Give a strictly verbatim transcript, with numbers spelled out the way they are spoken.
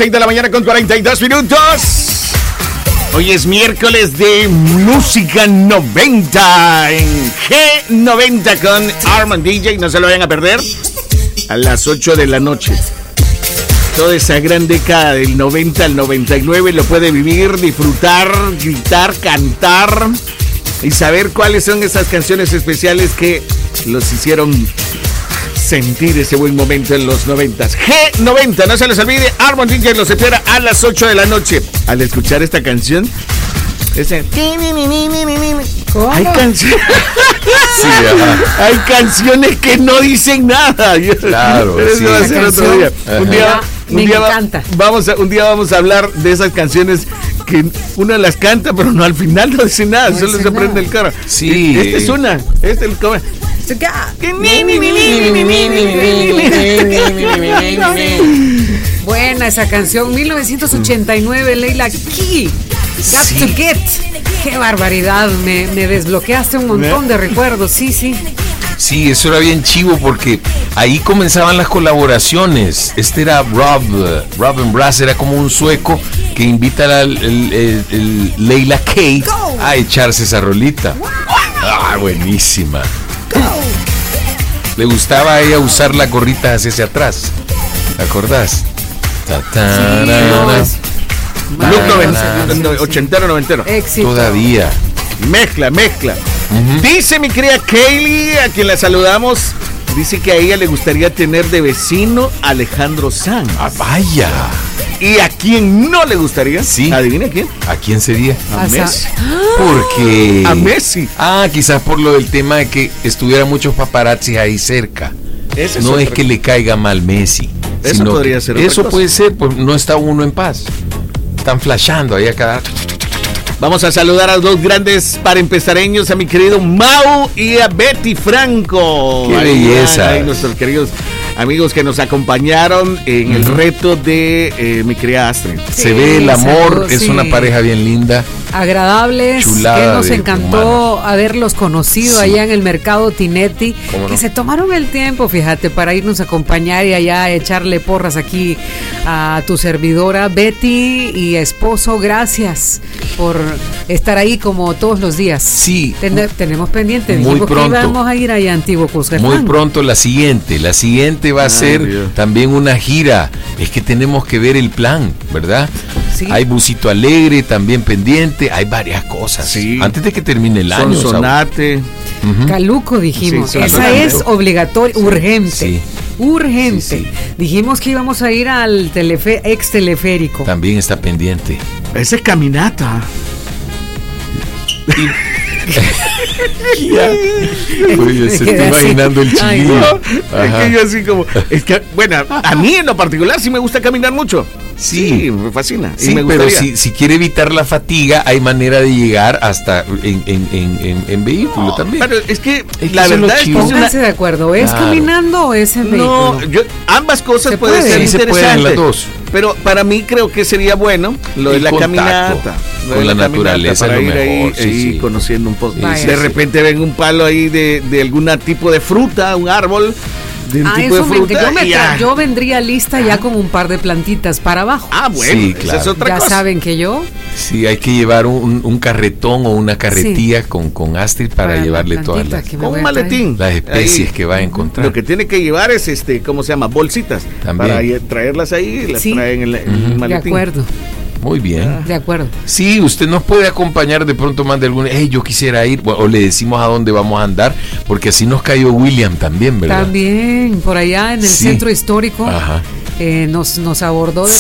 seis de la mañana con cuarenta y dos minutos. Hoy es miércoles de música noventa en G noventa con Armand D J. No se lo vayan a perder. A las ocho de la noche. Toda esa gran década del noventa al noventa y nueve lo puede vivir, disfrutar, gritar, cantar y saber cuáles son esas canciones especiales que los hicieron sentir ese buen momento en los noventas. G noventa, no se les olvide, Armand D J los espera a las ocho de la noche. Al escuchar esta canción, ese... ¿Cómo? Hay canciones... sí, hay canciones que no dicen nada. Claro, pero eso sí. va a ser otro día. Un día, un Me día encanta. Va, vamos a, un día vamos a hablar de esas canciones que uno las canta, pero no al final no dice nada, No solo dice se prende nada. el carro. Sí. Esta es una. Esta es el cover. Buena esa canción, mil novecientos ochenta y nueve, Leila Key. Got Sí. to Get. Qué barbaridad, me, me desbloqueaste un montón de recuerdos, sí, sí. Sí, eso era bien chivo porque ahí comenzaban las colaboraciones. Este era Rob, uh, Robin Brass, era como un sueco que invita a el, el, el, el Leila Kay a echarse esa rolita. Ah, buenísima. Le gustaba a ella usar la gorrita hacia, hacia atrás. ¿Te acordás? Ta, ta, Sí, na, no, na. es- Look Ah, noventa, ochentero, noventero. Éxito. Todavía. Mezcla, mezcla. Ujú. Dice mi querida Kaylee, a quien la saludamos, dice que a ella le gustaría tener de vecino a Alejandro Sanz. Ah, vaya. ¿Y a quién no le gustaría? Sí. Adivina quién. ¿A quién sería? A Asa- Messi. Porque... A Messi. Ah, quizás por lo del tema de que estuvieran muchos paparazzis ahí cerca. Ese es No es otro. que le caiga mal Messi. Eso sino podría que ser otra Eso cosa. puede ser, pues no está uno en paz. Están flashando ahí a cada rato. Vamos a saludar a dos grandes para empezareños, a mi querido Mau y a Betty Franco. ¡Qué Ahí belleza! van, ahí nuestros queridos amigos que nos acompañaron en el reto de eh, mi querida Astrid. Se Sí, ve el amor, saludos, es sí. una pareja bien linda. Agradables, Chulada que nos de encantó haberlos conocido Sí. allá en el mercado Tinetti, ¿Cómo no? que se tomaron el tiempo, fíjate, para irnos a acompañar y allá echarle porras aquí a tu servidora Betty y esposo. Gracias por estar ahí como todos los días. Sí. Ten- tenemos pendiente, Muy dijimos que pronto. íbamos a ir allá a Antiguo Cuscatlán. Muy pronto la siguiente. La siguiente va a Ay, ser Dios. también una gira. Es que tenemos que ver el plan, ¿verdad? Sí. Hay Busito Alegre también pendiente. Hay varias cosas. Sí. Antes de que termine el año. Saúl. Sonsonate. Ujú. Caluco dijimos, Sí, esa Caluco. es obligatoria, urgente, Sí. urgente. Sí, sí. Dijimos que íbamos a ir al telefe- ex teleférico. También está pendiente. Esa es caminata. Oye, se quedé está así. imaginando el Ay, chiquillo. No, es Ajá. que yo así como, es que, bueno, a mí en lo particular sí me gusta caminar mucho. Sí. me fascina. y Sí, me pero gustaría. si, si quiere evitar la fatiga, hay manera de llegar hasta en, en, en, en, en vehículo también. Pero es que Es que la eso es lo verdad es que chivo. es una- Pónganse de acuerdo, ¿es Claro. caminando o es en no, vehículo? yo, ambas cosas Se pueden puede. ser Sí, se pueden interesantes. las dos. Pero para mí creo que sería bueno lo de El la contacto caminata. lo de con la caminata, naturaleza para es lo ir ahí, mejor, sí, ahí sí. conociendo un poco. Vaya. De repente ven un palo ahí de, de algún tipo de fruta, un árbol de un Ah, tipo eso de me- fruta. yo, me y tra- ya. yo vendría lista ya con un par de plantitas para abajo. Ah, bueno, Sí, esa claro. es otra ya cosa. saben que yo Sí, hay que llevar un, un carretón o una carretilla con, con Astrid para, Para la llevarle todas plantita las, que me Con voy un a traer. maletín. las especies Ahí. que va a encontrar. Lo que tiene que llevar es, este, ¿cómo se llama? Bolsitas. También. Para ir- traerlas ahí y las Sí. traen en, la- en el de maletín. acuerdo, Muy bien. de acuerdo. Sí, usted nos puede acompañar de pronto más de alguna. Hey, yo quisiera ir. O le decimos a dónde vamos a andar, porque así nos cayó William también, ¿verdad? También por allá en el Sí. centro histórico Ajá. eh, nos, nos abordó de